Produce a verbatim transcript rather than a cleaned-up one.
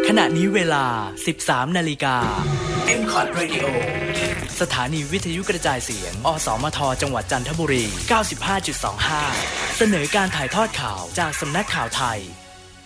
ขณะนี้เวลา สิบสามนาฬิกา เอ็ม คอท Radio สถานีวิทยุกระจายเสียง อสมท จังหวัดจันทบุรี เก้าสิบห้าจุดสองห้า เสนอการถ่ายทอดข่าวจากสำนักข่าวไทย